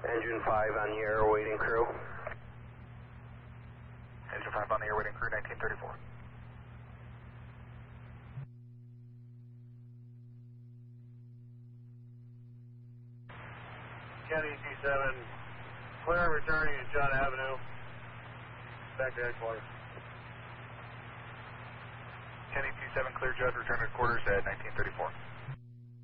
Engine 5 on the air waiting crew. Engine 5 on the air waiting crew, 1934. Kenny T7, clear returning at John Avenue. Back to headquarters. Kenny T7, clear Judd, return to headquarters at 1934.